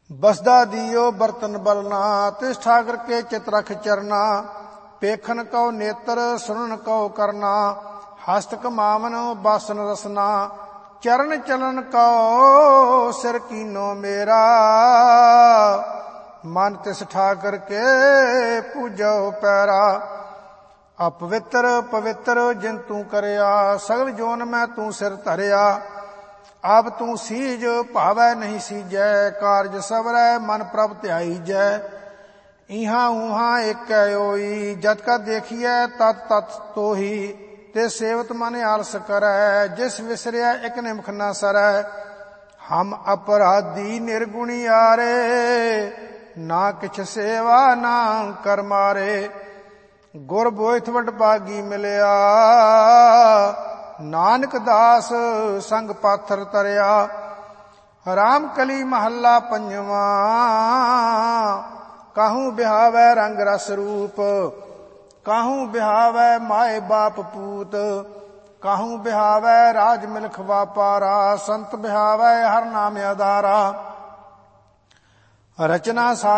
बसदा दियो बर्तन बलना, तिस ठाकर के चित रख चरना। पेखन कौ नेत्र सुनन कौ करना, हस्त कमावन बासन रसना। चरण चलन कौ सिर कीनो मेरा, मन तिस ठाकर के पूजो पैरा। अपवित्र पवित्र जिन तू करया, सगल जोन में तू सिर धरया। अब तू सीज भावै नहीं सीजै, कारज सबरै मन प्रभ ध्याईजै। इहाँ उहाँ एक ओई, जत का देखिए तत तत तोही। ते सेवत मन आलस करै, जिस विसरिया एक निमख न सरै। हम अपराधी निर्गुणी आरे, ना किछ सेवा ना कर मारे। गुर बोइथ वड भागी मिलिया, नानक दास संग पाथर तरया। राम कली महला पंजवा, काहू बिहावै रंग रस रूप। काहू बिहावै माए बाप पूत, काहू बिहावै राज मिलख वापारा। संत बिहावै हर नाम आधारा, रचना